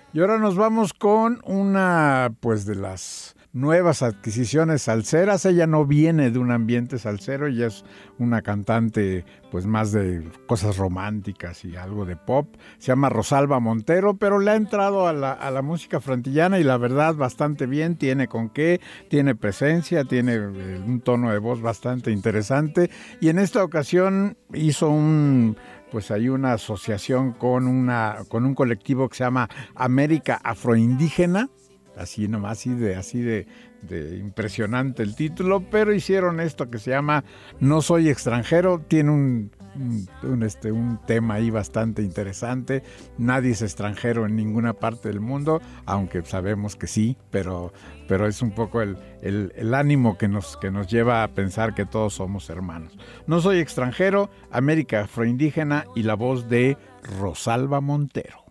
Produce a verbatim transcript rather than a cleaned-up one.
Y ahora nos vamos con una, pues, de las nuevas adquisiciones salseras. Ella no viene de un ambiente salsero, ella es una cantante, pues, más de cosas románticas y algo de pop. Se llama Rosalba Montero, pero le ha entrado a la, a la música frantillana y la verdad bastante bien. Tiene con qué, tiene presencia, tiene eh, un tono de voz bastante interesante. Y en esta ocasión hizo un... pues hay una asociación con, una, con un colectivo que se llama América Afroindígena, así nomás, así de, así de, de impresionante el título, pero hicieron esto que se llama No Soy Extranjero. Tiene un, un, un, este, un tema ahí bastante interesante. Nadie es extranjero en ninguna parte del mundo, aunque sabemos que sí, pero, pero es un poco el, el, el ánimo que nos, que nos lleva a pensar que todos somos hermanos. No Soy Extranjero, América Afroindígena y la voz de Rosalba Montero.